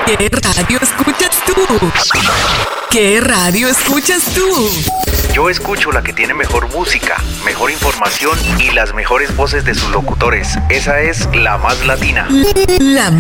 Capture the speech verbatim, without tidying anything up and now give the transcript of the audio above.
¿Qué radio escuchas tú? ¿Qué radio escuchas tú? Yo escucho la que tiene mejor música, mejor información y las mejores voces de sus locutores. Esa es La Más Latina. La